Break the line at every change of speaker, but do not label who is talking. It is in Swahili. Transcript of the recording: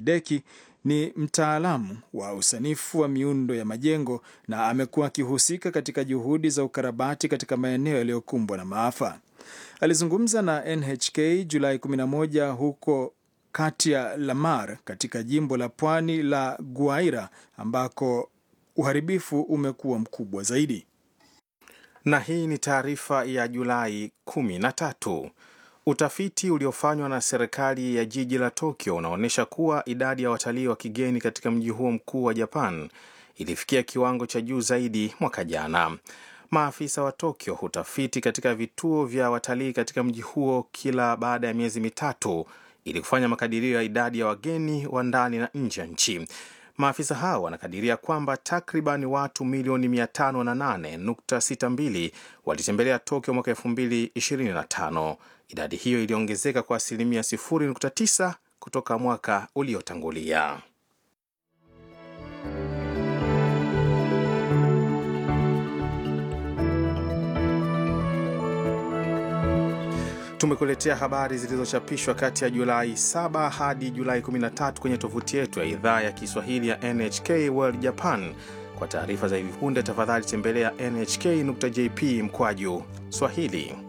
Hideki ni mtaalamu wa usanifu wa miundo ya majengo na amekuwa akihusika katika juhudi za ukarabati katika maeneo yaliyokumbwa na maafa. Alizungumza na NHK Julai 11 huko Katia Lamar katika jimbo la pwani la Guaira ambako uharibifu umekuwa mkubwa zaidi.
Na hii ni taarifa ya Julai 13. Utafiti uliofanywa na serikali ya jiji la Tokyo unaonyesha kuwa idadi ya watalii wa kigeni katika mji huo mkuu wa Japan ilifikia kiwango cha juu zaidi mwaka jana. Maafisa wa Tokyo hutafiti katika vituo vya watalii katika mji huo kila baada ya miezi mitatu ili kufanya makadirio ya idadi ya wageni wa ndani na nje ya nchi. Maafisa hao wanakadiria kwamba takriban watu milioni 508.62 walitembelea Tokyo mwaka 2025. Idadi hiyo iliongezeka kwa asilimia 0.9 kutoka mwaka uliotangulia. Tumekuletea habari zilizochapishwa kati ya Julai 7 hadi Julai 13 kwenye tovuti yetu ya idhaa ya Kiswahili ya NHK World Japan. Kwa taarifa za hivi punde tafadhali tembelea nhk.jp/Swahili.